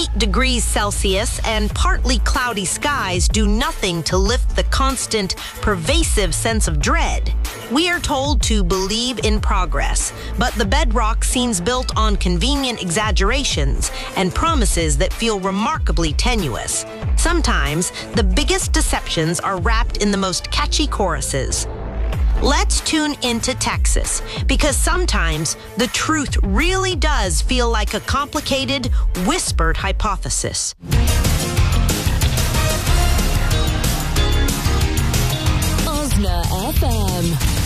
8 degrees Celsius and partly cloudy skies do nothing to lift the constant, pervasive sense of dread. We are told to believe in progress, but the bedrock seems built on convenient exaggerations and promises that feel remarkably tenuous. Sometimes, the biggest deceptions are wrapped in the most catchy choruses. Let's tune into Texas, because sometimes the truth really does feel like a complicated, whispered hypothesis. Osna FM.